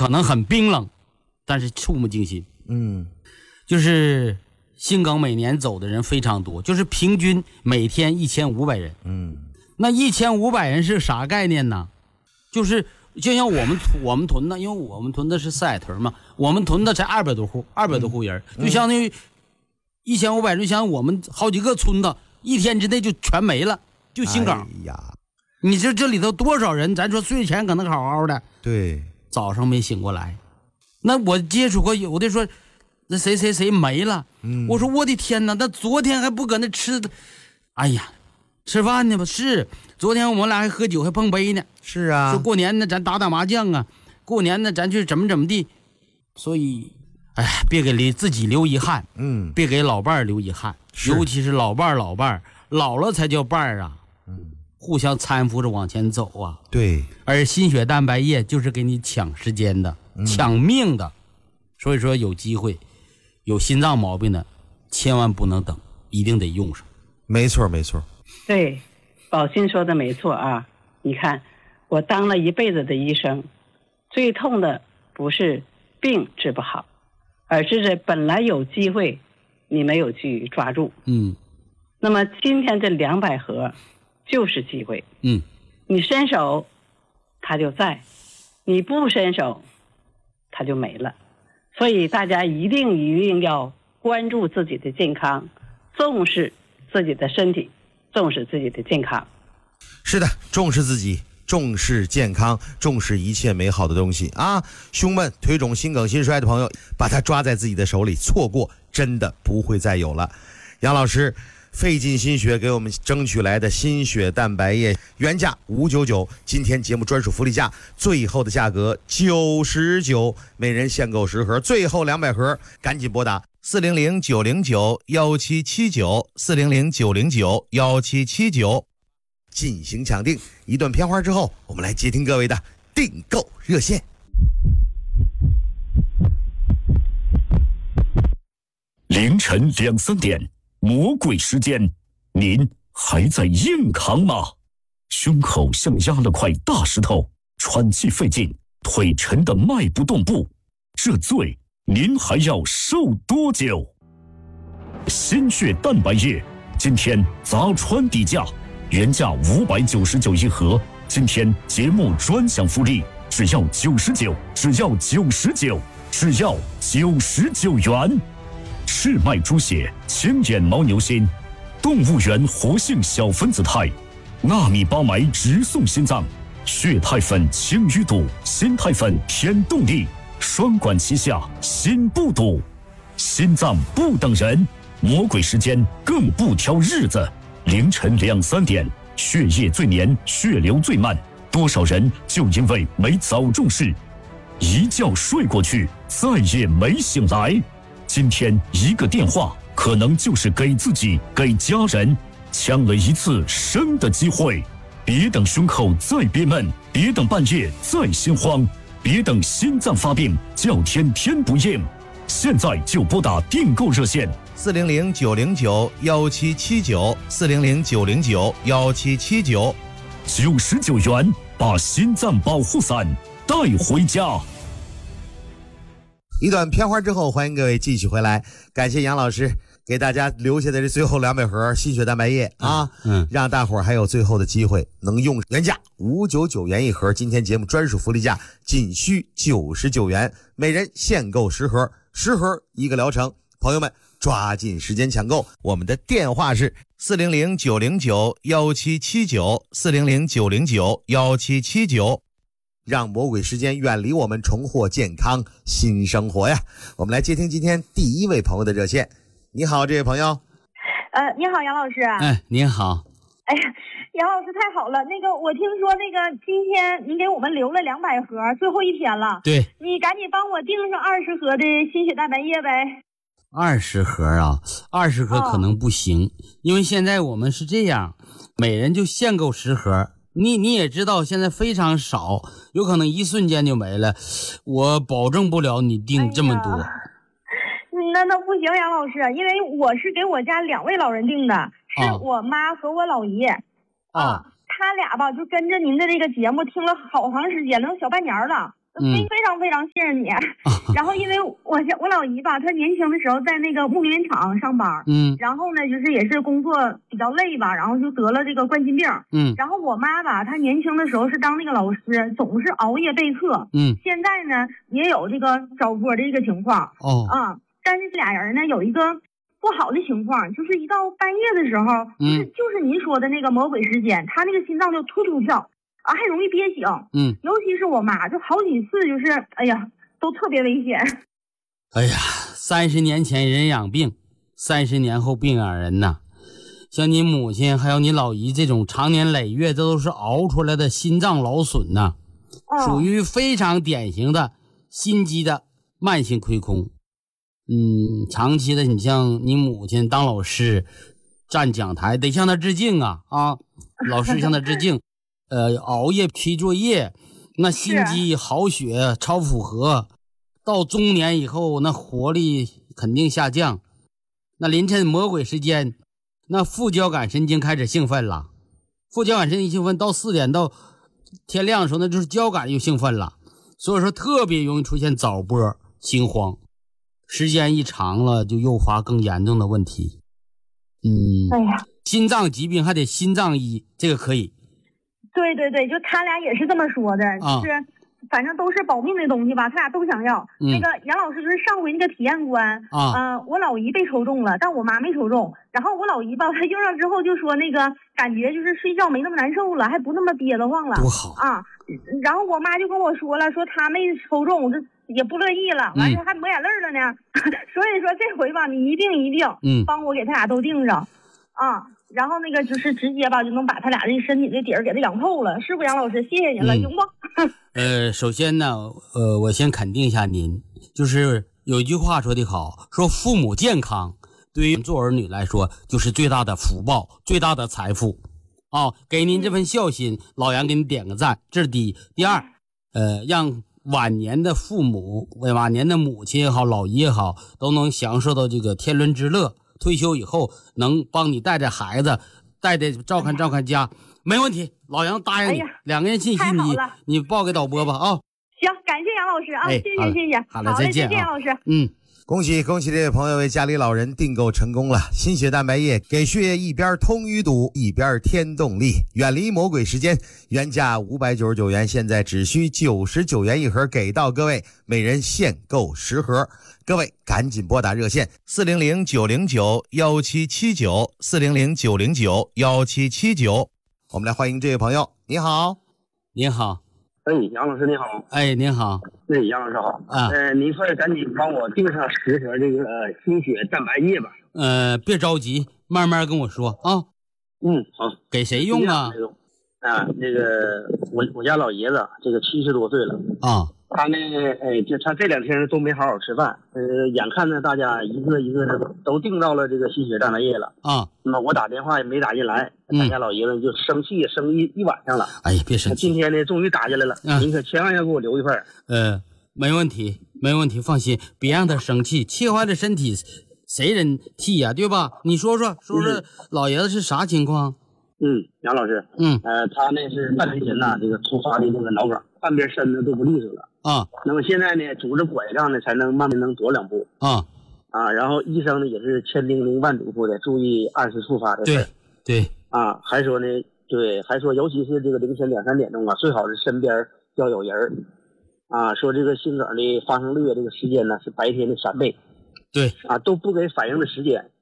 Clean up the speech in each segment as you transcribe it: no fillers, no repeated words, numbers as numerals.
可能很冰冷，但是触目惊心。就是心梗每年走的人非常多，就是平均每天1500人。那1500人是啥概念呢？就是就像我们屯子，因为我们屯子是4海屯嘛，我们屯子才200多户人，就相当于1500人，就相当于我们好几个村子一天之内就全没了，就心梗。你这里头多少人？咱说睡前可能好好的， 对， 早上没醒过来。那我接触过有的说，那谁没了。我说我的天哪，那昨天还不搁那吃的，哎呀，吃饭呢吧？是，昨天我们俩还喝酒还碰杯呢。 是啊， 说过年呢咱打麻将啊，过年呢咱去怎么地。所以，哎，别给自己留遗憾，别给老伴儿留遗憾，尤其是老伴儿老了才叫伴儿啊。互相搀扶着往前走啊。 对， 而心血蛋白液就是给你抢时间的，抢命的。所以说有机会有心脏毛病的千万不能等，一定得用上。 没错。 对，宝鑫说的没错啊。你看我当了一辈子的医生，最痛的不是病治不好，而是这本来有机会你没有去抓住。那么今天这200盒就是机会。你伸手它就在，你不伸手它就没了。所以大家一定要关注自己的健康，重视自己的身体，重视自己的健康。 是的，重视自己，重视健康，重视一切美好的东西啊！兄们，腿肿、心梗、心衰的朋友，把它抓在自己的手里，错过真的不会再有了。杨老师费尽心血给我们争取来的心血蛋白液，原价599，今天节目专属福利价，最后的价格99，每人限购10盒，最后200盒，赶紧拨打400-909-1779，400-909-1779，进行抢定。一段片花之后，我们来接听各位的订购热线。 凌晨2、3点，魔鬼时间，您还在硬扛吗？胸口像压了块大石头，喘气费劲，腿沉得迈不动步，这罪您还要受多久？心血蛋白液今天砸穿底价，原价599一盒，今天节目专享福利，只要99，只要99，只要99元。赤脉猪血、青眼牦牛心、动物源活性小分子肽、纳米巴醚直送心脏、血肽粉清淤堵、心肽粉添动力，双管齐下，心不堵。心脏不等人，魔鬼时间更不挑日子。凌晨2、3点，血液最黏，血流最慢，多少人就因为没早重视，一觉睡过去，再也没醒来。今天一个电话，可能就是给自己、给家人抢了一次生的机会。别等胸口再憋闷，别等半夜再心慌，别等心脏发病叫天天不应，现在就拨打订购热线 400-909-1779，400-909-1779，99元把心脏保护伞带回家。 一段片花之后，欢迎各位继续回来。感谢杨老师给大家留下的这最后200盒心血蛋白液啊，让大伙儿还有最后的机会能用。原价599元一盒，今天节目专属福利价仅需99元，每人限购10盒，10盒一个疗程。朋友们抓紧时间抢购，我们的电话是400-909-1779，400-909-1779，让魔鬼时间远离我们，重获健康新生活呀！我们来接听今天第一位朋友的热线。你好，这位朋友。 你好，杨老师。 您好。 哎呀，杨老师太好了。我听说今天您给我们留了200盒，最后一天了。 对。 你赶紧帮我订上20盒的心血蛋白液呗。 20盒啊，20盒可能不行，因为现在我们是这样，每人就限购10盒。你也知道现在非常少，有可能一瞬间就没了，我保证不了你订这么多。 那不行，杨老师，因为我是给我家2位老人订的，是我妈和我姥爷他俩吧就跟着您的这个节目听了好长时间，能小半年了。 非常非常信任你。然后因为我老姨吧，她年轻的时候在那个木棉厂上班，然后呢就是也是工作比较累吧，然后就得了这个冠心病，然后我妈吧，她年轻的时候是当那个老师，总是熬夜备课，现在呢也有这个早播的这个情况，但是俩人呢有一个不好的情况，就是一到半夜的时候，就是您说的那个魔鬼时间，她那个心脏就突突跳。还容易憋醒，尤其是我妈，就好几次就是，哎呀，都特别危险。 哎呀，30年前人养病，30年后病养人呐。像你母亲还有你老姨这种长年累月，这都是熬出来的心脏劳损呐，属于非常典型的心肌的慢性亏空。长期的，你像你母亲当老师，站讲台得向她致敬啊！老师向她致敬。熬夜批作业，那心肌耗血超负荷，到中年以后那活力肯定下降。那凌晨魔鬼时间，那副交感神经开始兴奋了，副交感神经兴奋到4点到天亮的时候，那就是交感又兴奋了，所以说特别容易出现早波心慌，时间一长了就诱发更严重的问题。 哎呀， 心脏疾病还得心脏医，这个可以。 对对对，就他俩也是这么说的，就是反正都是保命的东西吧，他俩都想要。那个杨老师就是上回那个体验官我老姨被抽中了，但我妈没抽中。然后我老姨吧，她用上之后就说那个感觉就是睡觉没那么难受了，还不那么憋得慌了， 多好啊！然后我妈就跟我说了，说她没抽中，这也不乐意了，完事还抹眼泪了呢。所以说这回吧，你一定帮我给他俩都定上啊。然后那个就是直接吧，就能把他俩这身体的底儿给他养透了，是不是杨老师？谢谢您了，行不？ 首先呢，我先肯定一下您，就是有一句话说得好，说父母健康对于做儿女来说就是最大的福报，最大的财富给您这份孝心，老杨给你点个赞，这是第一。第二，让晚年的父母、晚年的母亲也好，老姨也好，都能享受到这个天伦之乐。退休以后能帮你带着孩子，带照看家，没问题。老杨答应你，2个人信息你报给导播吧行，感谢杨老师啊，谢谢。 好了，再见杨老师。 恭喜这位朋友为家里老人订购成功了，心血蛋白液给血液一边通淤堵一边添动力，远离魔鬼时间，原价599元，现在只需99元一盒给到各位，每人限购10盒。各位赶紧拨打热线400-909-1779 400-909-1779。我们来欢迎这位朋友。你好。 您好。 杨老师你好。 您好。 杨老师好。您快赶紧帮我订上10盒这个心血蛋白液吧。 别着急，慢慢跟我说啊。 好。 给谁用啊？ 我家老爷子这个70多岁了他呢，他这2天都没好好吃饭，眼看着大家一个一个的都订到了这个心血蛋白液了那么我打电话也没打进来，咱家老爷子就生气，生一晚上了。 哎呀，别生气！ 今天呢，终于打进来了，您可千万要给我留一份。 没问题，放心，别让他生气，气坏了身体，谁人替呀，对吧？你说说老爷子是啥情况？ 杨老师，他呢是半年前这个突发的这个脑梗，半边身子都不利索了那么现在呢，拄着拐杖呢，才能慢慢能踱2步然后医生呢也是千叮咛万嘱咐的，注意按时复发的事。 对还说呢，还说尤其是这个凌晨2、3点钟最好是身边要有人说这个心梗的发生率这个时间呢是白天的3倍。都不给反应的时间。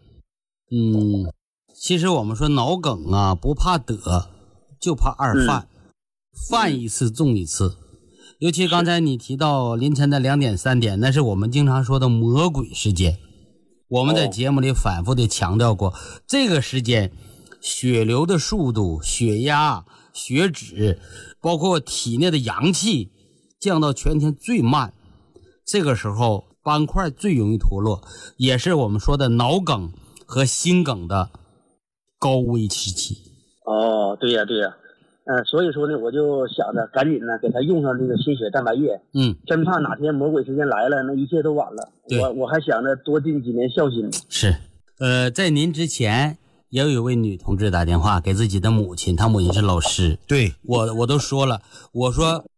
其实我们说脑梗不怕得，就怕2犯，犯一次中一次。尤其刚才你提到凌晨的2点3点，那是我们经常说的魔鬼时间。我们在节目里反复的强调过，这个时间血流的速度、血压、血脂，包括体内的阳气降到全天最慢，这个时候斑块最容易脱落，也是我们说的脑梗和心梗的高危时期。 对呀所以说呢，我就想着赶紧呢给他用上这个心血蛋白液。真怕哪天魔鬼时间来了，那一切都晚了。我还想着多尽几年孝心。 是，在您之前也有一位女同志打电话给自己的母亲，她母亲是老师。 对， 我都说了，我说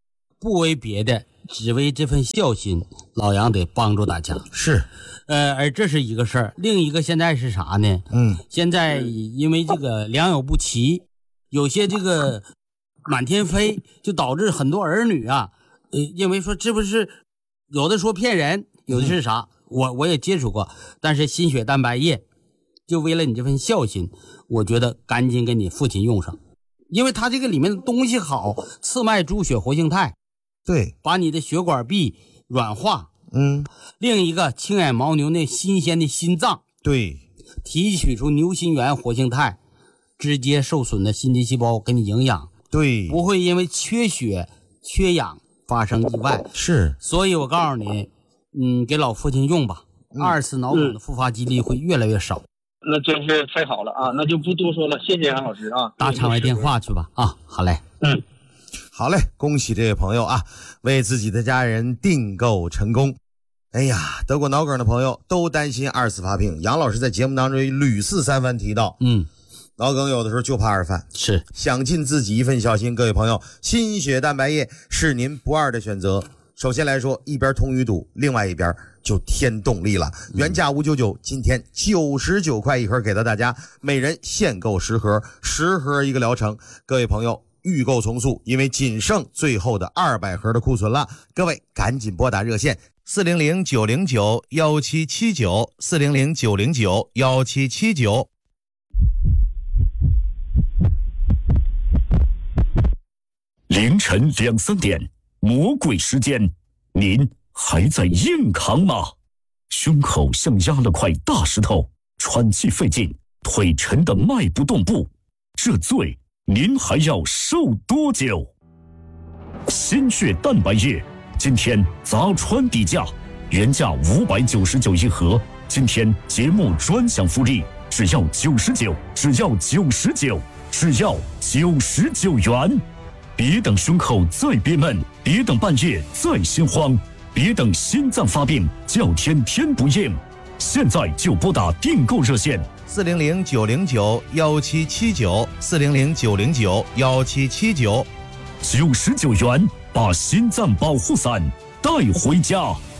不为别的，只为这份孝心，老杨得帮助大家。 是， 而这是一个事儿。另一个现在是啥呢？现在因为这个良莠不齐，有些这个满天飞，就导致很多儿女啊，认为说这不是有的说骗人，有的是啥，我也接触过，但是心血蛋白液，就为了你这份孝心，我觉得赶紧给你父亲用上，因为它这个里面的东西好，刺脉猪血活性肽， 对， 把你的血管壁软化。另一个青眼牦牛那新鲜的心脏， 对， 提取出牛心源活性肽，直接受损的心肌细胞给你营养， 对， 不会因为缺血缺氧发生意外。 是， 所以我告诉你，给老父亲用吧，二次脑梗的复发几率会越来越少。 那真是太好了啊！那就不多说了，谢谢杨老师啊。 打场外电话去吧啊，好嘞。 好嘞，恭喜这位朋友啊，为自己的家人订购成功。哎呀，得过脑梗的朋友都担心二次发病，杨老师在节目当中屡次三番提到，脑梗有的时候就怕二犯， 是想尽自己一份小心。各位朋友，心血蛋白液是您不二的选择。首先来说，一边通淤堵，另外一边就添动力了。原价599，今天99块一盒给到大家，每人限购10盒，10盒一个疗程。各位朋友预购从速，因为仅剩最后的200盒的库存了，各位赶紧拨打热线400-909-1779 400-909-1779。 凌晨2、3点，魔鬼时间，您还在硬扛吗？胸口像压了块大石头，喘气费劲，腿沉得迈不动步，这罪您还要受多久？心血蛋白液今天砸穿底价，原价599一盒，今天节目专享福利，只要99，只要99，只要99元。别等胸口再憋闷，别等半夜再心慌，别等心脏发病叫天天不应，现在就拨打订购热线 400-909-1779 400-909-1779。 99元把心脏保护伞带回家。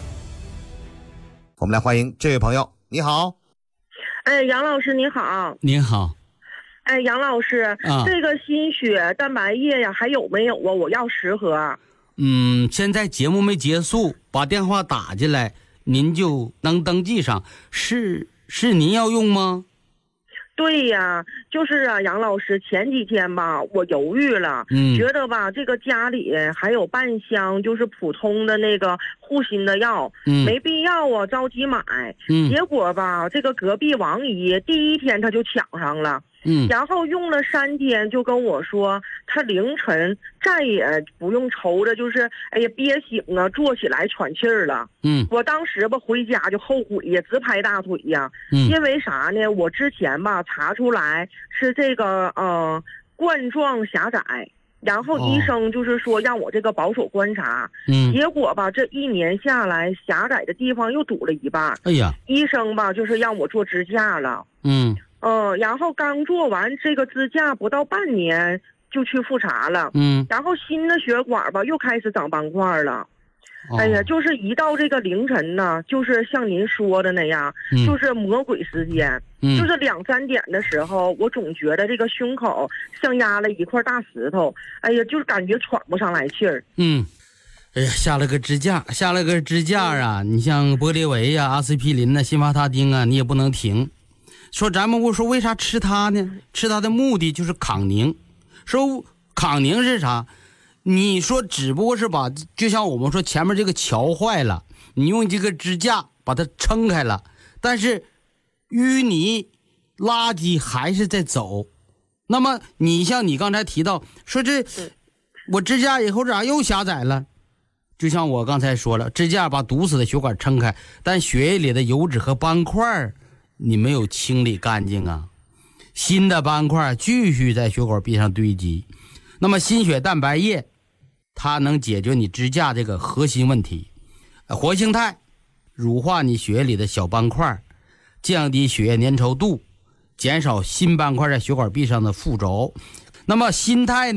我们来欢迎这位朋友，你好。 杨老师你好。 您好。 杨老师，这个心血蛋白液呀，还有没有啊？我要10盒。 现在节目没结束，把电话打进来，您就能登记上。是您要用吗？ 对呀，就是啊，杨老师，前几天吧，我犹豫了，觉得吧，这个家里还有半箱就是普通的那个护心的药，没必要啊，着急买。结果吧，这个隔壁王姨第1天他就抢上了。然后用了3天，就跟我说他凌晨再也不用抽着，就是憋醒啊，坐起来喘气儿了。我当时吧回家就后悔呀，直拍大腿呀。因为啥呢？我之前吧查出来是这个冠状狭窄，然后医生就是说让我这个保守观察。结果吧这1年下来，狭窄的地方又堵了一半。 哎呀， 医生吧就是让我做支架了。然后刚做完这个支架不到半年就去复查了。然后新的血管吧又开始长斑块了。哎呀，就是一到这个凌晨呢，就是像您说的那样，就是魔鬼时间。就是2、3点的时候，我总觉得这个胸口像压了一块大石头，哎呀，就是感觉喘不上来气儿。 哎呀，下了个支架啊！你像玻利维呀、阿司匹林呐、辛伐他汀啊，你也不能停。说咱们我说为啥吃它呢？吃它的目的就是抗凝。说抗凝是啥？你说只不过是把，就像我们说前面这个桥坏了，你用这个支架把它撑开了，但是淤泥垃圾还是在走。那么你像你刚才提到说这我支架以后咋又狭窄了？就像我刚才说了，支架把堵死的血管撑开，但血液里的油脂和斑块你没有清理干净啊，新的斑块继续在血管壁上堆积。那么心血蛋白液它能解决你支架这个核心问题，活性肽乳化你血液里的小斑块，降低血液粘稠度，减少新斑块在血管壁上的附着。那么心肽呢，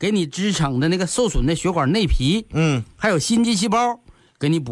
给你织成的那个受损的血管内皮，还有心肌细胞，给你补。